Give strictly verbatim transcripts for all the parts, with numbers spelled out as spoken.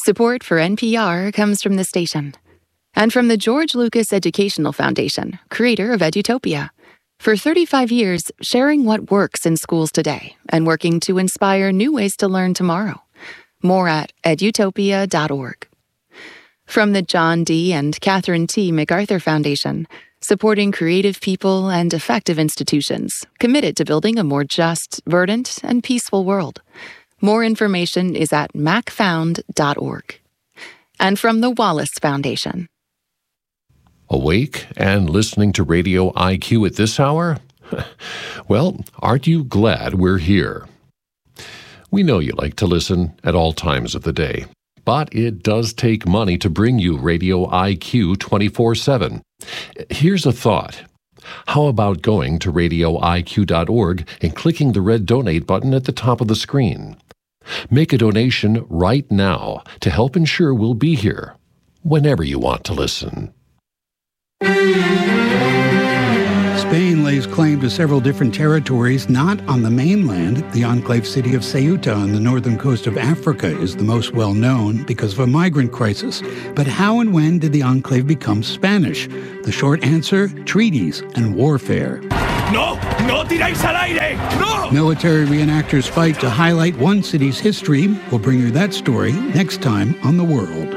Support for N P R comes from the station and from the George Lucas Educational Foundation, creator of Edutopia. For thirty-five years, sharing what works in schools today and working to inspire new ways to learn tomorrow. More at edutopia dot org. From the John D. and Catherine T. MacArthur Foundation, supporting creative people and effective institutions committed to building a more just, verdant, and peaceful world. More information is at mac found dot org. And from the Wallace Foundation. Awake and listening to Radio I Q at this hour? Well, aren't you glad we're here? We know you like to listen at all times of the day, but it does take money to bring you Radio I Q twenty-four seven. Here's a thought. How about going to radio I Q dot org and clicking the red donate button at the top of the screen? Make a donation right now to help ensure we'll be here whenever you want to listen. Spain lays claim to several different territories not on the mainland. The enclave city of Ceuta on the northern coast of Africa is the most well known because of a migrant crisis. But how and when did the enclave become Spanish? The short answer, treaties and warfare. No, no tiráis al aire, no! Military reenactors fight to highlight one city's history. We'll bring you that story next time on The World.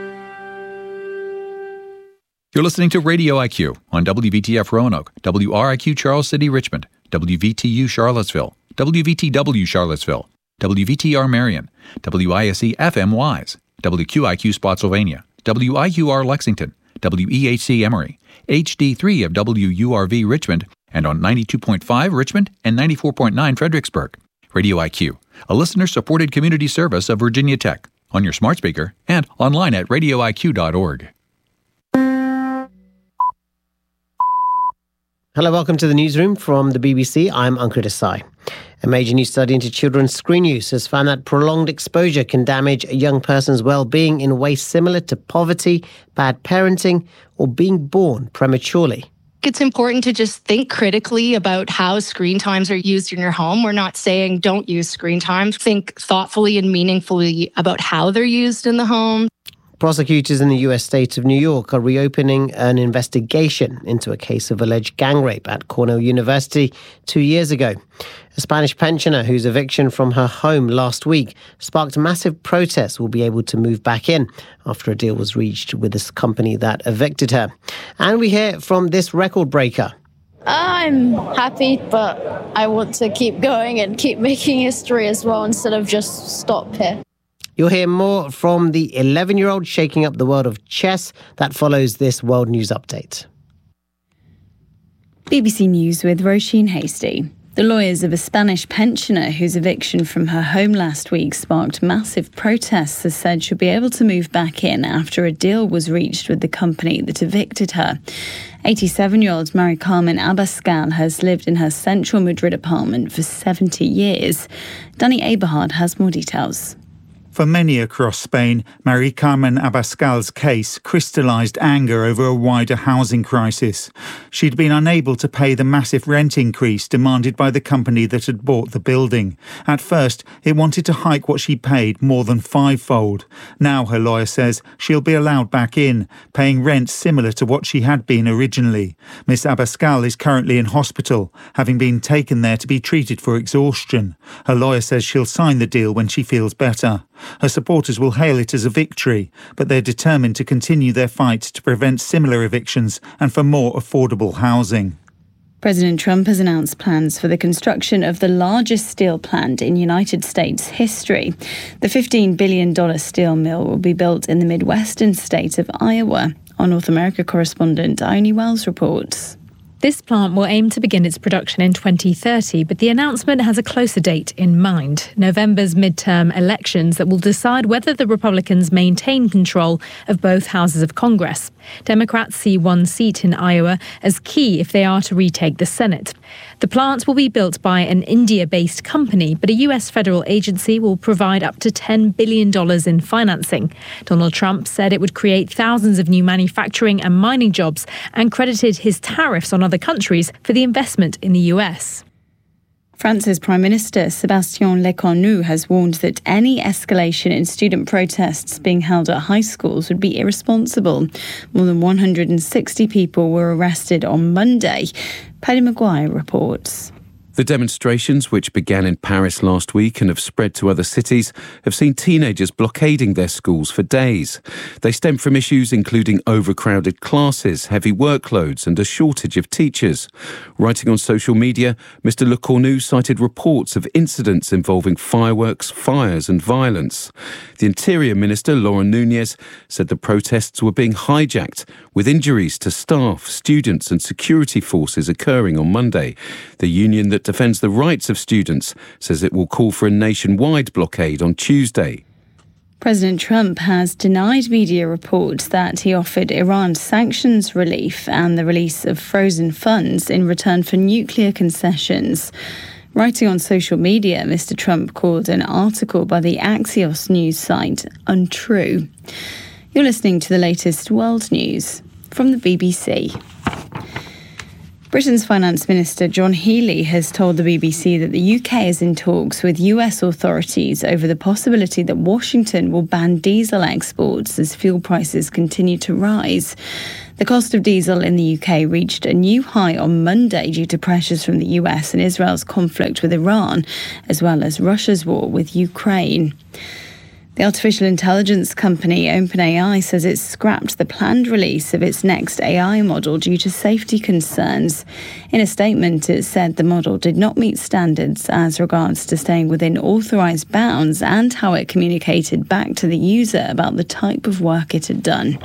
You're listening to Radio I Q on W V T F Roanoke, W R I Q Charles City Richmond, W V T U Charlottesville, W V T W Charlottesville, W V T R Marion, W I S E F M Wise, W Q I Q Spotsylvania, W I Q R Lexington, W E H C Emory, H D three of W U R V Richmond, and on ninety-two point five Richmond and ninety-four point nine Fredericksburg. Radio I Q, a listener-supported community service of Virginia Tech, on your smart speaker and online at radio I Q dot org. Hello, welcome to the newsroom from the B B C. I'm Ankit Desai. A major new study into children's screen use has found that prolonged exposure can damage a young person's well-being in ways similar to poverty, bad parenting, or being born prematurely. It's important to just think critically about how screen times are used in your home. We're not saying don't use screen times. Think thoughtfully and meaningfully about how they're used in the home. Prosecutors in the U S state of New York are reopening an investigation into a case of alleged gang rape at Cornell University two years ago. A Spanish pensioner whose eviction from her home last week sparked massive protests will be able to move back in after a deal was reached with this company that evicted her. And we hear from this record breaker. I'm happy, but I want to keep going and keep making history as well instead of just stop here. You'll hear more from the eleven-year-old shaking up the world of chess. That follows this World News Update. B B C News with Roisin Hasty. The lawyers of a Spanish pensioner whose eviction from her home last week sparked massive protests has said she'll be able to move back in after a deal was reached with the company that evicted her. eighty-seven-year-old Mari Carmen Abascal has lived in her central Madrid apartment for seventy years. Danny Aberhard has more details. For many across Spain, Mari Carmen Abascal's case crystallised anger over a wider housing crisis. She'd been unable to pay the massive rent increase demanded by the company that had bought the building. At first, it wanted to hike what she paid more than fivefold. Now, her lawyer says, she'll be allowed back in, paying rent similar to what she had been originally. Miss Abascal is currently in hospital, having been taken there to be treated for exhaustion. Her lawyer says she'll sign the deal when she feels better. Her supporters will hail it as a victory, but they're determined to continue their fight to prevent similar evictions and for more affordable housing. President Trump has announced plans for the construction of the largest steel plant in United States history. The fifteen billion dollars steel mill will be built in the Midwestern state of Iowa. Our North America correspondent Ione Wells reports. This plant will aim to begin its production in twenty thirty, but the announcement has a closer date in mind, November's midterm elections that will decide whether the Republicans maintain control of both houses of Congress. Democrats see one seat in Iowa as key if they are to retake the Senate. The plant will be built by an India-based company, but a U S federal agency will provide up to ten billion dollars in financing. Donald Trump said it would create thousands of new manufacturing and mining jobs and credited his tariffs on other countries for the investment in the U S. France's Prime Minister Sébastien Lecornu has warned that any escalation in student protests being held at high schools would be irresponsible. More than one hundred sixty people were arrested on Monday. Paddy Maguire reports. The demonstrations, which began in Paris last week and have spread to other cities, have seen teenagers blockading their schools for days. They stem from issues including overcrowded classes, heavy workloads and a shortage of teachers. Writing on social media, Mister Lecornu cited reports of incidents involving fireworks, fires and violence. The Interior Minister, Laurent Nunez, said the protests were being hijacked, with injuries to staff, students and security forces occurring on Monday. The union that defends the rights of students says it will call for a nationwide blockade on Tuesday. President Trump has denied media reports that he offered Iran sanctions relief and the release of frozen funds in return for nuclear concessions. Writing on social media, Mister Trump called an article by the Axios news site untrue. You're listening to the latest world news from the B B C. Britain's Finance Minister John Healey has told the B B C that the U K is in talks with U S authorities over the possibility that Washington will ban diesel exports as fuel prices continue to rise. The cost of diesel in the U K reached a new high on Monday due to pressures from the U S and Israel's conflict with Iran, as well as Russia's war with Ukraine. The artificial intelligence company OpenAI says it's scrapped the planned release of its next A I model due to safety concerns. In a statement, it said the model did not meet standards as regards to staying within authorised bounds and how it communicated back to the user about the type of work it had done.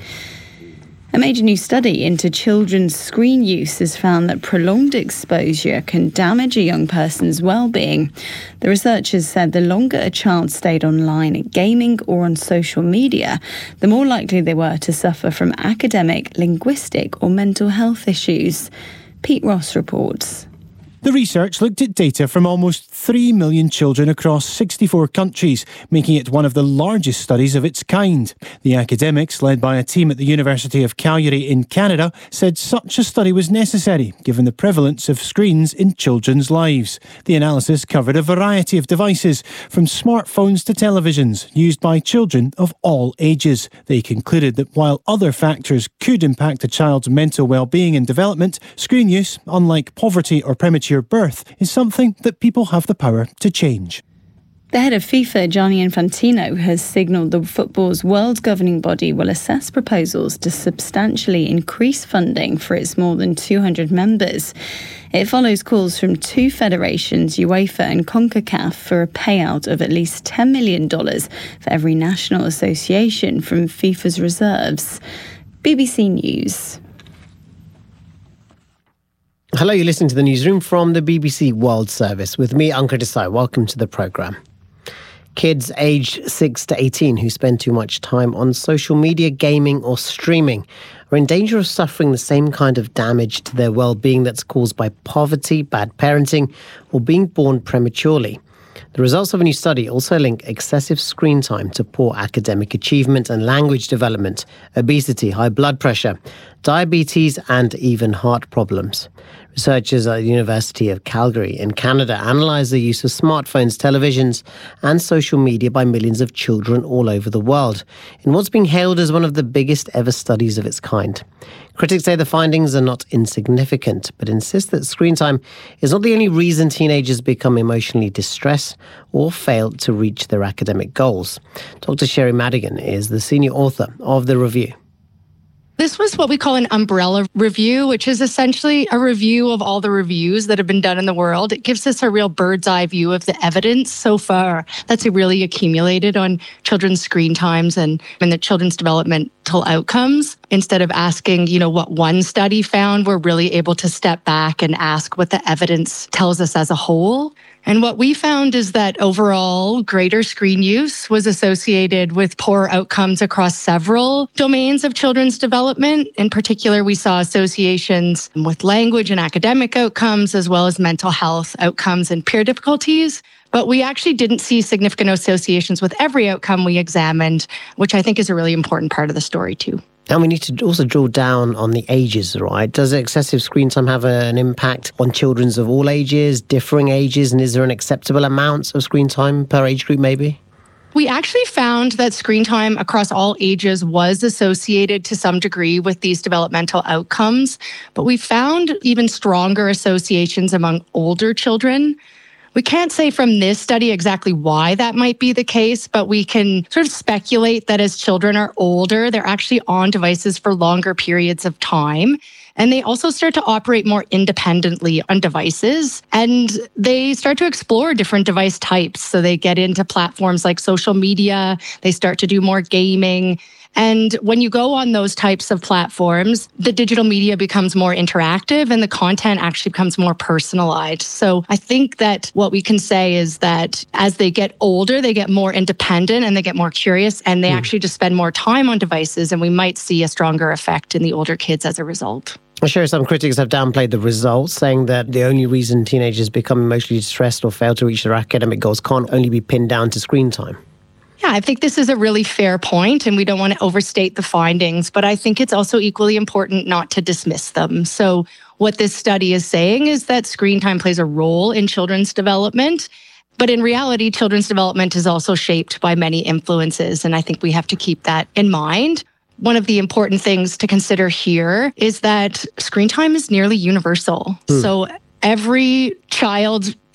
A major new study into children's screen use has found that prolonged exposure can damage a young person's well-being. The researchers said the longer a child stayed online gaming or on social media, the more likely they were to suffer from academic, linguistic or mental health issues. Pete Ross reports. The research looked at data from almost three million children across sixty-four countries, making it one of the largest studies of its kind. The academics, led by a team at the University of Calgary in Canada, said such a study was necessary, given the prevalence of screens in children's lives. The analysis covered a variety of devices, from smartphones to televisions, used by children of all ages. They concluded that while other factors could impact a child's mental well-being and development, screen use, unlike poverty or premature birth, is something that people have the power to change. The head of FIFA, Gianni Infantino, has signalled the football's world governing body will assess proposals to substantially increase funding for its more than two hundred members. It follows calls from two federations, UEFA and CONCACAF, for a payout of at least ten million dollars for every national association from FIFA's reserves. B B C News. Hello, you're listening to the newsroom from the B B C World Service with me, Ankur Desai. Welcome to the programme. Kids aged six to eighteen who spend too much time on social media, gaming or streaming are in danger of suffering the same kind of damage to their well-being that's caused by poverty, bad parenting or being born prematurely. The results of a new study also link excessive screen time to poor academic achievement and language development, obesity, high blood pressure, diabetes and even heart problems. Researchers at the University of Calgary in Canada analysed the use of smartphones, televisions and social media by millions of children all over the world in what's being hailed as one of the biggest ever studies of its kind. Critics say the findings are not insignificant, but insist that screen time is not the only reason teenagers become emotionally distressed or fail to reach their academic goals. Doctor Sherry Madigan is the senior author of the review. This was what we call an umbrella review, which is essentially a review of all the reviews that have been done in the world. It gives us a real bird's eye view of the evidence so far that's really accumulated on children's screen times and, and the children's developmental outcomes. Instead of asking, you know, what one study found, we're really able to step back and ask what the evidence tells us as a whole. And what we found is that overall, greater screen use was associated with poor outcomes across several domains of children's development. In particular, we saw associations with language and academic outcomes, as well as mental health outcomes and peer difficulties. But we actually didn't see significant associations with every outcome we examined, which I think is a really important part of the story too. And we need to also drill down on the ages, right? Does excessive screen time have a, an impact on children of all ages, differing ages, and is there an acceptable amount of screen time per age group maybe? We actually found that screen time across all ages was associated to some degree with these developmental outcomes, but we found even stronger associations among older children. We can't say from this study exactly why that might be the case, but we can sort of speculate that as children are older, they're actually on devices for longer periods of time. And they also start to operate more independently on devices, and they start to explore different device types. So they get into platforms like social media, they start to do more gaming. And when you go on those types of platforms, the digital media becomes more interactive and the content actually becomes more personalized. So I think that what we can say is that as they get older, they get more independent and they get more curious, and they mm. actually just spend more time on devices, and we might see a stronger effect in the older kids as a result. I'm sure some critics have downplayed the results, saying that the only reason teenagers become emotionally distressed or fail to reach their academic goals can't only be pinned down to screen time. Yeah, I think this is a really fair point, and we don't want to overstate the findings, but I think it's also equally important not to dismiss them. So what this study is saying is that screen time plays a role in children's development, but in reality, children's development is also shaped by many influences, and I think we have to keep that in mind. One of the important things to consider here is that screen time is nearly universal. Mm. So every child